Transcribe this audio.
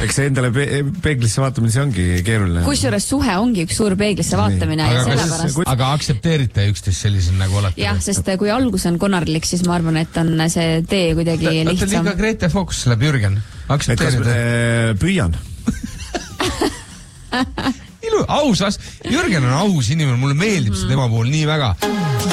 Eks see endale peeglisse vaatamine, see ongi keeruline. Kusjuures suhe ongi üks suur peeglisse vaatamine ja sellepärast. Aga aktsepteerite üksteist sellisena nagu olete? Jah, sest kui algus on konarlik, siis ma arvan, et on see tee kuidagi lihtsam. Liiga Grete Fox läheb Jürgen. Aktsepteerite? Püüan. Aus, Jürgen on aus inimene, mulle meeldib see tema puhul nii väga.